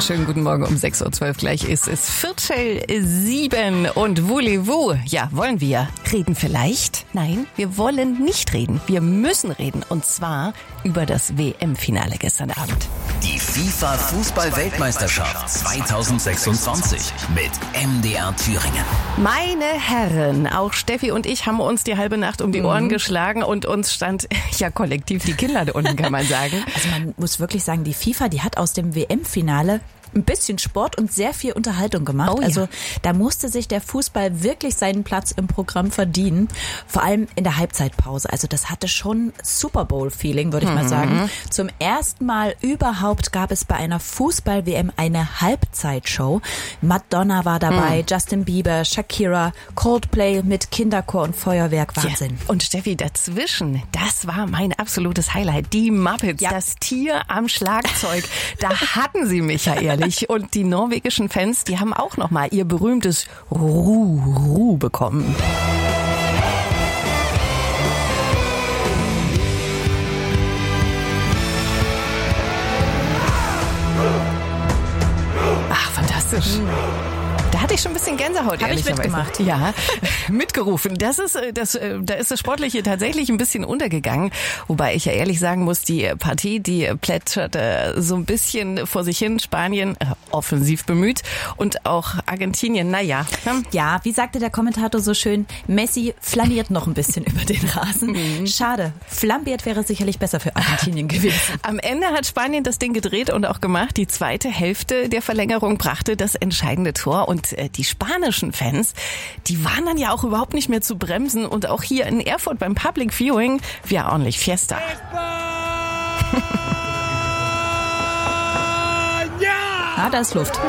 Einen schönen guten Morgen um 6.12 Uhr. Gleich ist es 6:45 und voulez-vous? Ja, wollen wir reden vielleicht? Nein, wir wollen nicht reden. Wir müssen reden und zwar über das WM-Finale gestern Abend. Die FIFA-Fußball-Weltmeisterschaft 2026 mit MDR Thüringen. Meine Herren, auch Steffi und ich haben uns die halbe Nacht um die Ohren geschlagen und uns stand ja kollektiv die Kinder da unten, kann man sagen. Also man muss wirklich sagen, die FIFA, die hat aus dem WM-Finale ein bisschen Sport und sehr viel Unterhaltung gemacht. Oh ja. Also da musste sich der Fußball wirklich seinen Platz im Programm verdienen. Vor allem in der Halbzeitpause. Also das hatte schon Super Bowl-Feeling, würde ich mal sagen. Zum ersten Mal überhaupt gab es bei einer Fußball-WM eine Halbzeitshow. Madonna war dabei, Justin Bieber, Shakira, Coldplay mit Kinderchor und Feuerwerk. Wahnsinn. Ja. Und Steffi, dazwischen, das war mein absolutes Highlight. Die Muppets, das Tier am Schlagzeug. Da hatten sie mich ja ehrlich. Und die norwegischen Fans, die haben auch nochmal ihr berühmtes Ru bekommen. Ach, fantastisch. Da hatte ich schon ein bisschen Gänsehaut, ehrlicherweise. Mitgemacht. Ja, mitgerufen. Da ist das Sportliche tatsächlich ein bisschen untergegangen. Wobei ich ja ehrlich sagen muss, die Partie, die plätscherte so ein bisschen vor sich hin. Spanien offensiv bemüht und auch Argentinien, naja. Ja, wie sagte der Kommentator so schön, Messi flaniert noch ein bisschen über den Rasen. Schade, flambiert wäre sicherlich besser für Argentinien gewesen. Am Ende hat Spanien das Ding gedreht und auch gemacht. Die zweite Hälfte der Verlängerung brachte das entscheidende Tor und die spanischen Fans, die waren dann ja auch überhaupt nicht mehr zu bremsen und auch hier in Erfurt beim Public Viewing war ordentlich Fiesta. Ah, da ist Luft.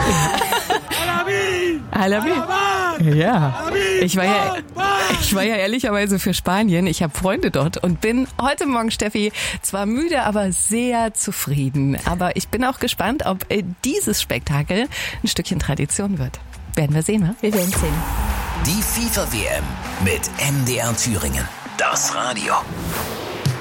Alabi. Ja. Ich war ja ehrlicherweise für Spanien. Ich habe Freunde dort und bin heute Morgen, Steffi, zwar müde, aber sehr zufrieden. Aber ich bin auch gespannt, ob dieses Spektakel ein Stückchen Tradition wird. Werden wir sehen, ne? Wir werden sehen. Die FIFA-WM mit MDR Thüringen. Das Radio.